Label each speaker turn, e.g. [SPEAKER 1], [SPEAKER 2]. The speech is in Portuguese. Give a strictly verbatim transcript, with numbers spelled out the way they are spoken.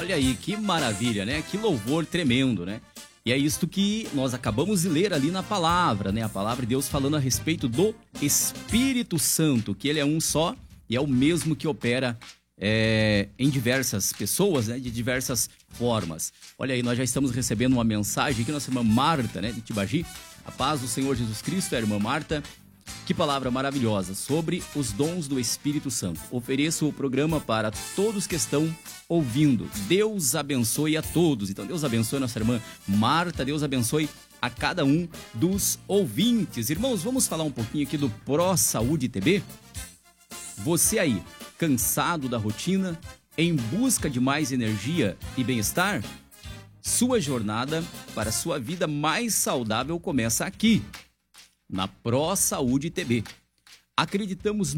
[SPEAKER 1] Olha aí, que maravilha, né? Que louvor tremendo, né? E é isto que nós acabamos de ler ali na palavra, né? A palavra de Deus falando a respeito do Espírito Santo, que ele é um só e é o mesmo que opera é, em diversas pessoas, né? De diversas formas. Olha aí, nós já estamos recebendo uma mensagem aqui, nossa irmã Marta, né? De Tibagi. A paz do Senhor Jesus Cristo, a irmã Marta. Que palavra maravilhosa sobre os dons do Espírito Santo. Ofereço o programa para todos que estão ouvindo. Deus abençoe a todos. Então, Deus abençoe nossa irmã Marta. Deus abençoe a cada um dos ouvintes. Irmãos, vamos falar um pouquinho aqui do Pro Saúde T B? Você aí, cansado da rotina, em busca de mais energia e bem-estar? Sua jornada para sua vida mais saudável começa aqui, na Pro Saúde T B. Acreditamos